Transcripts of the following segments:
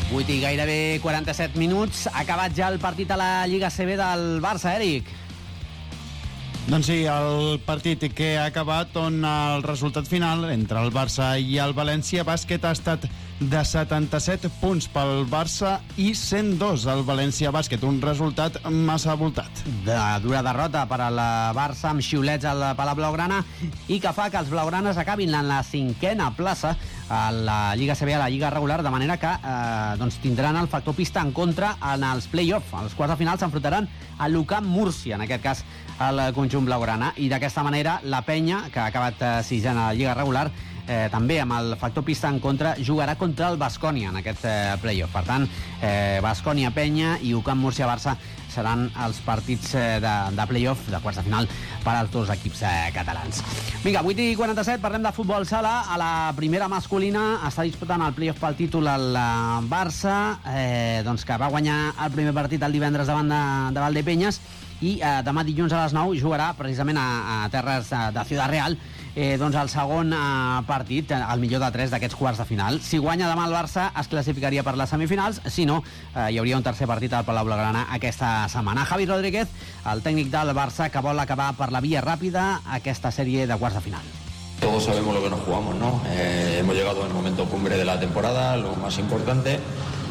8 i gairebé 47 minuts. Ha acabat ja el partit a la Lliga CB del Barça, Eric. Doncs sí, el partit que ha acabat on el resultat final entre el Barça i el València Bàsquet ha estat de 77 punts pel Barça i 102 al València Bàsquet, un resultat massa abultat. De dura derrota per al Barça amb xiulets al Palau Blaugrana i que fa que els blaugranes acabin en la 5a plaça a la Lliga CB, a la Lliga regular, de manera que tindran el factor pista en contra en els play-off. Els quarts de final s'enfrontaran a l'UCAM Múrcia, en aquest cas el conjunt blaugrana, i d'aquesta manera la Penya, que ha acabat sisena a la Lliga regular, també amb el factor pista en contra, jugarà contra el Baskonia en aquest play-off. Per tant, Baskonia, Penya i UCAM Múrcia-Barça seran els partits de play-off, de quarts de final, per als dos equips catalans. Vinga, 8 i 47, parlem de futbol sala. A la primera masculina està disputant el play-off pel títol el Barça, que va guanyar el primer partit el divendres davant de Valdepeñas, i demà dilluns a les 9 jugarà precisament a terres de Ciudad Real el segon partit, el millor de 3 d'aquests quarts de final. Si guanya demà el Barça es classificaria per les semifinals, si no hi hauria un tercer partit al Palau Blaugrana aquesta setmana. Javi Rodríguez, el tècnic del Barça, que vol acabar per la via ràpida aquesta sèrie de quarts de final. Todos sabemos lo que nos jugamos, ¿no? Hemos llegado en el momento cumbre de la temporada, lo más importante,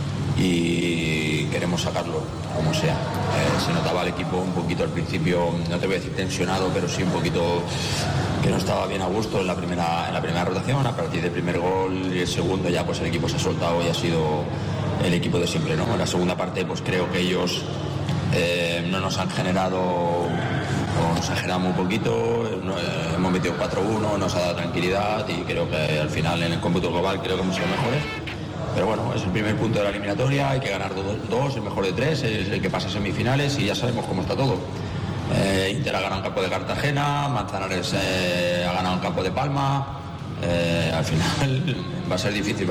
y queremos sacarlo como sea. Se notaba el equipo un poquito al principio, no te voy a decir tensionado, pero sí un poquito que no estaba bien a gusto en la primera rotación. A partir del primer gol y el segundo ya pues el equipo se ha soltado y ha sido el equipo de siempre, ¿no? En la segunda parte pues creo que ellos no nos han generado, o nos han generado muy poquito. Hemos metido 4-1, nos ha dado tranquilidad y creo que al final en el cómputo global creo que hemos sido mejores. Pero bueno, es el primer punto de la eliminatoria, hay que ganar dos, el mejor de 3, es el que pasa a semifinales y ya sabemos cómo está todo. Inter ha ganado en campo de Cartagena, Manzanares ha ganado en campo de Palma, al final va a ser difícil.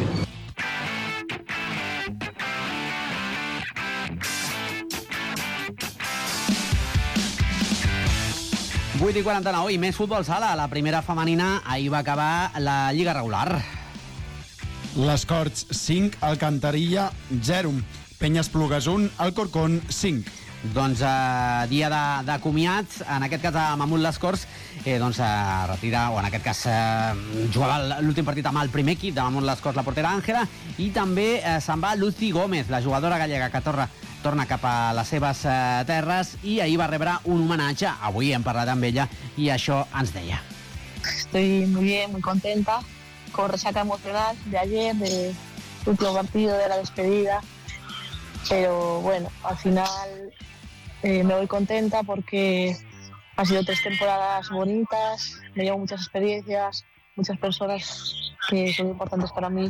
8 i 49, i més futbol sala. La primera femenina, ahir va acabar la Lliga regular. Les Corts 5, Alcantarilla 0, Penyes-Plugues 1, Alcorcón 5. Doncs dia de comiats, en aquest cas a Mamut Les Corts, retira, o en aquest cas jugava l'últim partit amb el primer equip de Mamut Les Corts, la portera Àngela, i també se'n va Lucy Gómez, la jugadora gallega que torna cap a les seves terres, i ahir va rebre un homenatge. Avui hem parlat amb ella i això ens deia. Estoy muy bien, muy contenta, con resaca emocional de ayer, del último partido, de la despedida, pero bueno, al final me voy contenta porque han sido 3 temporadas bonitas, me llevo muchas experiencias, muchas personas que son importantes para mí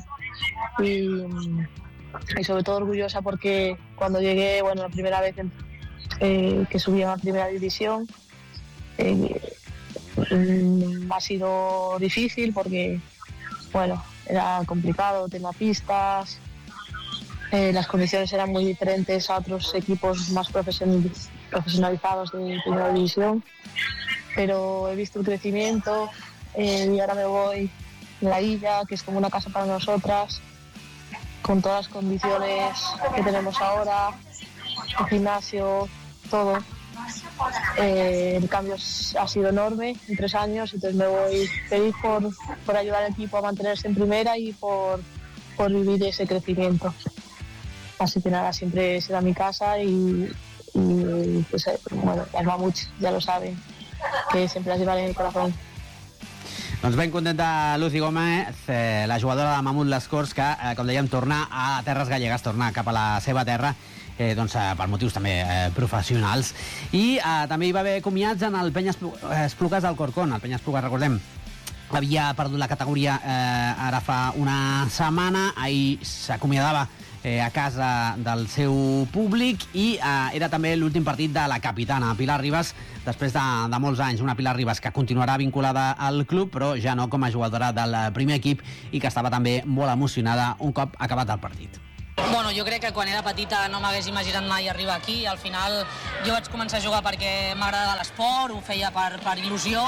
y sobre todo orgullosa porque cuando llegué, bueno, la primera vez que subí a la primera división, ha sido difícil porque, bueno, era complicado, tema pistas, las condiciones eran muy diferentes a otros equipos más profesionalizados de primera división, pero he visto un crecimiento y ahora me voy a la Illa, que es como una casa para nosotras, con todas las condiciones que tenemos ahora, el gimnasio, todo. El cambio ha sido enorme en 3 años, entonces me voy feliz por ayudar al equipo a mantenerse en primera y por vivir ese crecimiento. Así que nada, siempre será mi casa y pues, bueno, las Mamuts ya lo saben, que siempre las llevaré en el corazón. Doncs ben contenta Lucy Gómez, la jugadora de Mamut Les Corts, que, com dèiem, torna a terres gallegues, torna cap a la seva terra, per motius també professionals. I també hi va haver comiats en el Penyes-Plugues d'Alcorcón. El Penyes-Plugues, recordem, havia perdut la categoria ara fa una setmana, ahir s'acomiadava a casa del seu públic i era també l'últim partit de la capitana Pilar Ribas, després de molts anys. Una Pilar Ribas que continuarà vinculada al club, però ja no com a jugadora del primer equip, i que estava també molt emocionada un cop acabat el partit. Bueno, jo crec que quan era petita no m'hagués imaginat mai arribar aquí. Al final jo vaig començar a jugar perquè m'agradava l'esport, ho feia per il·lusió,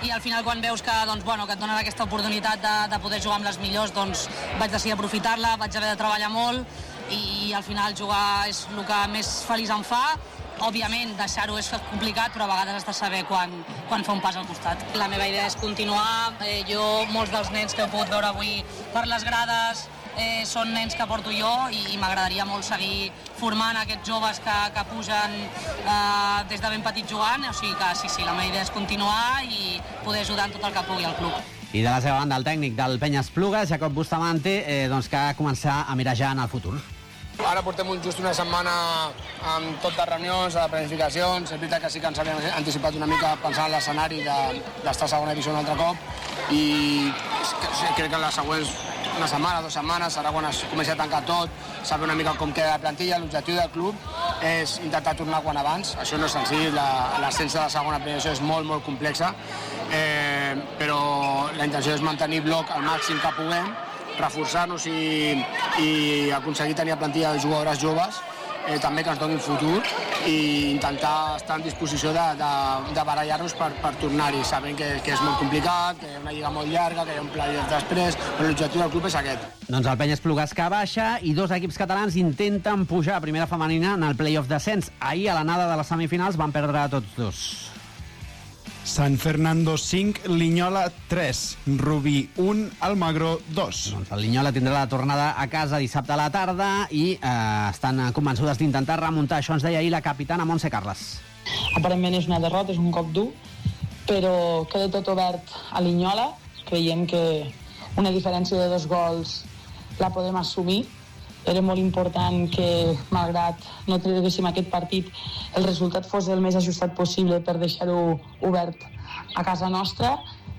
i al final quan veus que, doncs, bueno, que et donen aquesta oportunitat de poder jugar amb les millors, doncs vaig decidir aprofitar-la, vaig haver de treballar molt i al final jugar és el que més feliç em fa. Òbviament, deixar-ho és complicat, però a vegades has de saber quan fa un pas al costat. La meva idea és continuar. Molts dels nens que heu pogut veure avui per les grades són nens que porto jo i m'agradaria molt seguir formant aquests joves que pugen des de ben petit jugant. O sigui que sí, la meva idea és continuar i poder ajudar en tot el que pugui al club. I de la seva banda, el tècnic del Peña Esplugues, Jacob Bustamante, doncs que ha començat a mirar ja en el futur. Ara portem just una setmana amb tot de reunions, de planificacions. És veritat que sí que ens havíem anticipat una mica pensant en l'escenari d'estar a segona divisió un altre cop i crec que en les següents una setmana, 2 setmanes, serà quan es comenci a tancar tot, saber una mica com queda la plantilla. L'objectiu del club és intentar tornar quan abans. Això no és senzill, l'ascens de la segona divisió és molt, molt complexa, però la intenció és mantenir bloc al màxim que puguem, reforçar-nos i aconseguir tenir a plantilla de jugadores joves, també que ens donin futur i intentar estar en disposició de barallar-nos per tornar-hi, sabent que és molt complicat, que hi ha una lliga molt llarga, que hi ha un playoff després, però l'objectiu del club és aquest. Doncs el Peña Esplugues que baixa i 2 equips catalans intenten pujar a primera femenina en el playoff d'ascens. Ahir, a l'anada de les semifinals, van perdre tots 2. San Fernando 5, Linyola 3, Rubí 1, Almagro 2. Doncs el Linyola tindrà la tornada a casa dissabte a la tarda i estan convençudes d'intentar remuntar. Això ens deia ahir la capitana Montse Carles. Aparentment és una derrota, és un cop dur, però queda tot obert a Linyola. Creiem que una diferència de 2 gols la podem assumir. Era molt important que, malgrat no traguéssim aquest partit, el resultat fos el més ajustat possible per deixar-ho obert a casa nostra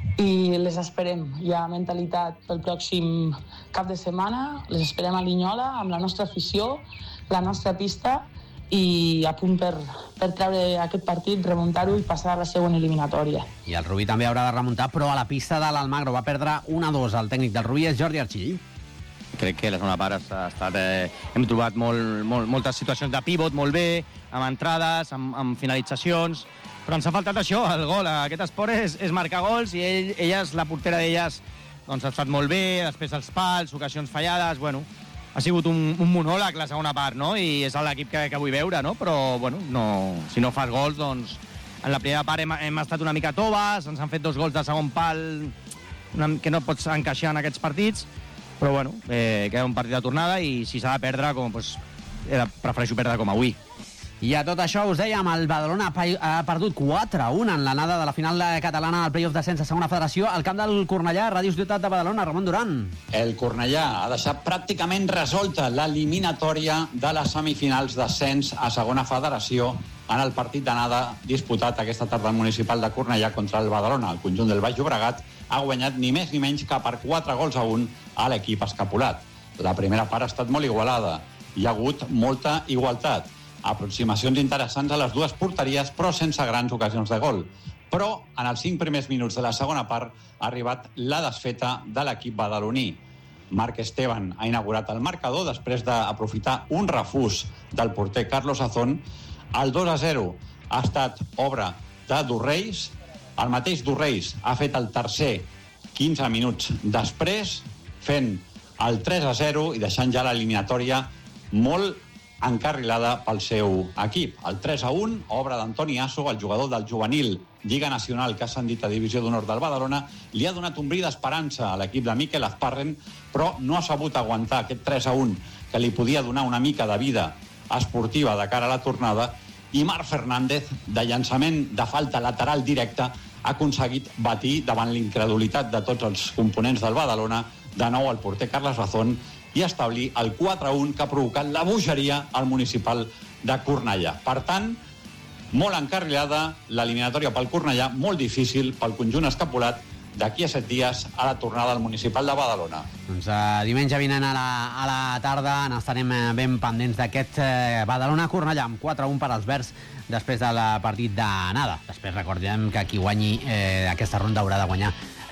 i les esperem. Hi ha mentalitat pel pròxim cap de setmana, les esperem a Linyola amb la nostra afició, la nostra pista i a punt per treure aquest partit, remuntar-ho i passar a la següent eliminatòria. I el Rubí també haurà de remuntar, però a la pista de l'Almagro va perdre 1-2. El tècnic del Rubí és Jordi Arxill. Crec que la segona part ha estat... hem trobat moltes situacions de pivot molt bé, amb entrades, amb finalitzacions, però ens ha faltat això, el gol. Aquest esport és marcar gols i elles, la portera d'elles, doncs ha estat molt bé, després els pals, ocasions fallades, bueno, ha sigut un monòleg la segona part, no? I és l'equip que vull veure, no? Però, bueno, si no fas gols, doncs... En la primera part hem estat una mica toves, ens han fet 2 gols de segon pal que no pots encaixar en aquests partits, però bueno, queda un partit de tornada i si s'ha de perdre, prefereixo perdre com avui. I a tot això us dèiem, el Badalona ha perdut 4-1 en l'anada de la final catalana del playoff d'ascens a segona federació al camp del Cornellà, Ràdio Ciutat de Badalona. Ramon Duran. El Cornellà ha deixat pràcticament resolta l'eliminatòria de les semifinals d'ascens a segona federació en el partit d'anada disputat aquesta tarda al municipal de Cornellà contra el Badalona. El conjunt del Baix Llobregat ha guanyat ni més ni menys que per 4-1 a l'equip escapulat. La primera part ha estat molt igualada. Hi ha hagut molta igualtat. Aproximacions interessants a les dues porteries, però sense grans ocasions de gol. Però en els 5 primers minuts de la segona part ha arribat la desfeta de l'equip badaloní. Marc Esteban ha inaugurat el marcador després d'aprofitar un refús del porter Carlos Azón. El 2-0 ha estat obra de Dorreis. El mateix Dorreis ha fet el tercer 15 minuts després, fent el 3-0 i deixant ja l'eliminatòria molt encarrilada pel seu equip. El 3-1, obra d'Antoni Asso, el jugador del juvenil Lliga Nacional que ha ascendit a Divisió d'Honor del Badalona, li ha donat un bri d'esperança a l'equip de Miquel Azparren, però no ha sabut aguantar aquest 3-1 que li podia donar una mica de vida esportiva de cara a la tornada, i Marc Fernández, de llançament de falta lateral directa, ha aconseguit batir davant l'incredulitat de tots els components del Badalona, de nou el porter Carles Razón, i establir el 4-1 que ha provocat la bogeria al municipal de Cornellà. Per tant, molt encarrilada l'eliminatòria pel Cornellà, molt difícil pel conjunt escapulat d'aquí a 7 dies a la tornada al municipal de Badalona. Doncs diumenge vinent a la tarda n'estarem ben pendents d'aquest Badalona-Cornellà amb 4-1 per als verds després del partit d'anada. Després recordem que qui guanyi aquesta ronda haurà de guanyar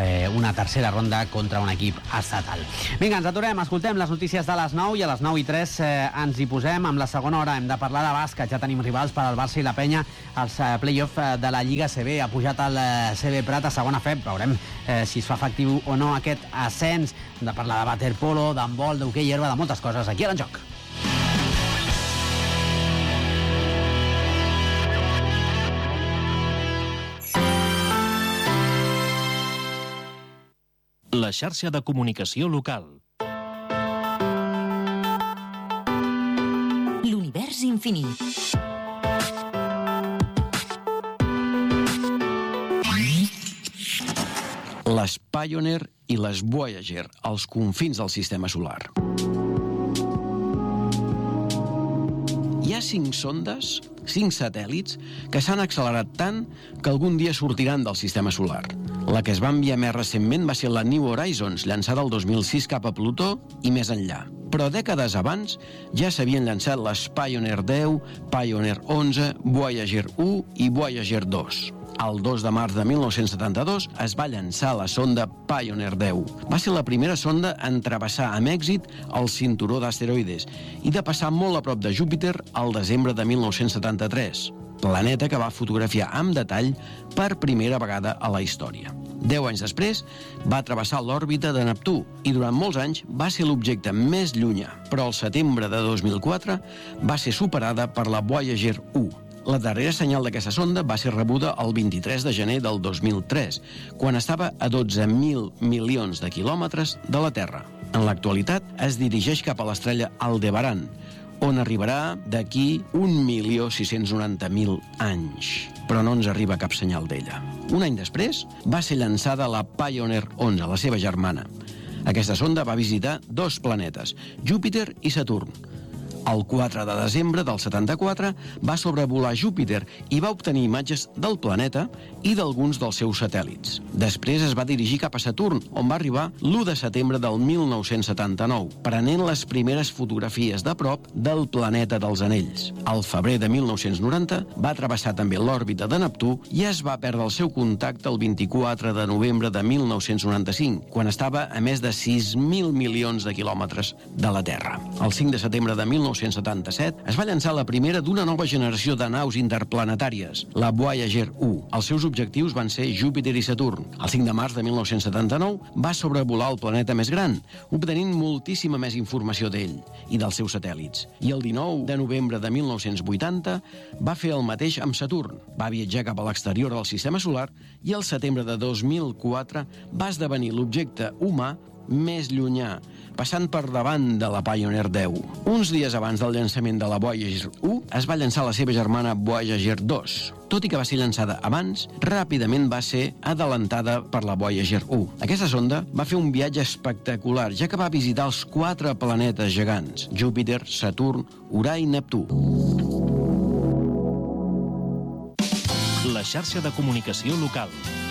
una tercera ronda contra un equip estatal. Vinga, ens aturem, escoltem les notícies de les 9 i a les 9:03 ens hi posem. Amb la segona hora hem de parlar de bàsquet. Ja tenim rivals per al Barça i la Penya als play-off de la Lliga CB. Ha pujat el CB Prat a segona FEB. Veurem si es fa efectiu o no aquest ascens. Hem de parlar de waterpolo, d'handbol, d'hoquei herba, de moltes coses aquí a l'Enjoc. La xarxa de comunicació local. L'univers infinit. Les Pioneer i les Voyager, als confins del sistema solar. Hi ha 5 sondes, 5 satèl·lits, que s'han accelerat tant que algun dia sortiran del sistema solar. La que es va enviar més recentment va ser la New Horizons, llançada el 2006 cap a Plutó i més enllà. Però dècades abans ja s'havien llançat les Pioneer 10, Pioneer 11, Voyager 1 i Voyager 2. El 2 de març de 1972 es va llançar la sonda Pioneer 10. Va ser la primera sonda en travessar amb èxit el cinturó d'asteroides i de passar molt a prop de Júpiter al desembre de 1973, planeta que va fotografiar amb detall per primera vegada a la història. 10 anys després va travessar l'òrbita de Neptú i durant molts anys va ser l'objecte més llunyà, però al setembre de 2004 va ser superada per la Voyager 1. La darrera senyal d'aquesta sonda va ser rebuda el 23 de gener del 2003, quan estava a 12.000 milions de quilòmetres de la Terra. En l'actualitat es dirigeix cap a l'estrella Aldebaran, on arribarà d'aquí 1.690.000 anys. Però no ens arriba cap senyal d'ella. Un any després va ser llançada la Pioneer 11, la seva germana. Aquesta sonda va visitar 2 planetes, Júpiter i Saturn. El 4 de desembre del 74 va sobrevolar Júpiter i va obtenir imatges del planeta i d'alguns dels seus satèl·lits. Després es va dirigir cap a Saturn, on va arribar l'1 de setembre del 1979, prenent les primeres fotografies de prop del planeta dels anells. Al febrer de 1990 va travessar també l'òrbita de Neptú i es va perdre el seu contacte el 24 de novembre de 1995, quan estava a més de 6.000 milions de quilòmetres de la Terra. El 5 de setembre de 1977 es va llançar la primera d'una nova generació de naus interplanetàries, la Voyager 1. Els seus objectius van ser Júpiter i Saturn. El 5 de març de 1979 va sobrevolar el planeta més gran, obtenint moltíssima més informació d'ell i dels seus satèl·lits. I el 19 de novembre de 1980 va fer el mateix amb Saturn. Va viatjar cap a l'exterior del sistema solar i el setembre de 2004 va esdevenir l'objecte humà més llunyà, passant per davant de la Pioneer 10. Uns dies abans del llançament de la Voyager 1, es va llançar la seva germana Voyager 2. Tot i que va ser llançada abans, ràpidament va ser adelantada per la Voyager 1. Aquesta sonda va fer un viatge espectacular, ja que va visitar els 4 planetes gegants, Júpiter, Saturn, Urà i Neptú. La xarxa de comunicació local.